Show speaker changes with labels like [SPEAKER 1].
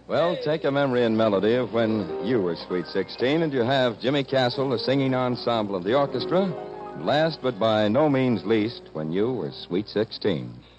[SPEAKER 1] Well, take a memory and melody of when you were Sweet 16, and you have Jimmy Castle, the singing ensemble of the orchestra. And last, but by no means least, when you were Sweet 16.